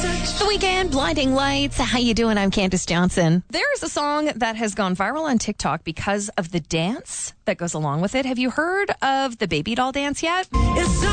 The Weekend, Blinding Lights. How you doing? I'm Candace Johnson. There's a song that has gone viral on TikTok because of the dance that goes along with it. Have you heard of the baby doll dance yet?